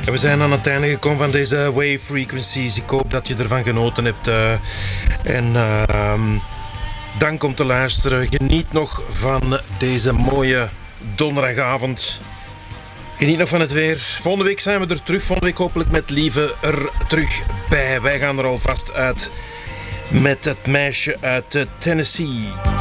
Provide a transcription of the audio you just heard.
En we zijn aan het einde gekomen van deze Wave Frequencies. Ik hoop dat je ervan genoten hebt. Dank om te luisteren. Geniet nog van deze mooie donderdagavond. Geniet nog van het weer. Volgende week zijn we er terug. Volgende week hopelijk met Lieve er terug bij. Wij gaan er alvast uit met het meisje uit Tennessee.